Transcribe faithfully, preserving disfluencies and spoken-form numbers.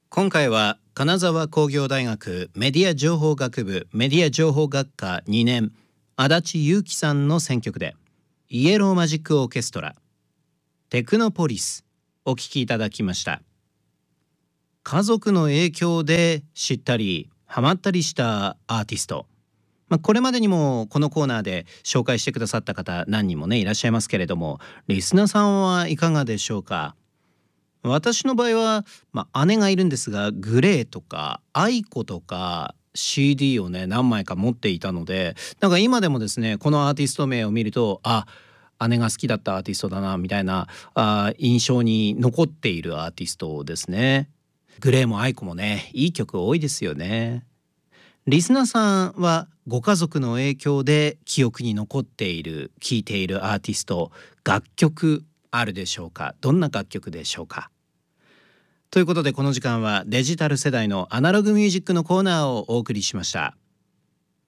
今回は金沢工業大学メディア情報学部メディア情報学科にねん足立裕樹さんの選曲でイエローマジックオーケストラテクノポリスお聴きいただきました。家族の影響で知ったりハマったりしたアーティスト、まあ、これまでにもこのコーナーで紹介してくださった方何人もねいらっしゃいますけれども、リスナーさんはいかがでしょうか。私の場合は、まあ、姉がいるんですが、グレーとかアイコとか シーディー をね何枚か持っていたので、なんか今でもですねこのアーティスト名を見ると、あ、姉が好きだったアーティストだなみたいなあ印象に残っているアーティストですね。グレーもアイコもねいい曲多いですよね。リスナーさんはご家族の影響で記憶に残っている聴いているアーティスト、楽曲あるでしょうか。どんな楽曲でしょうか。ということでこの時間はデジタル世代のアナログミュージックのコーナーをお送りしました。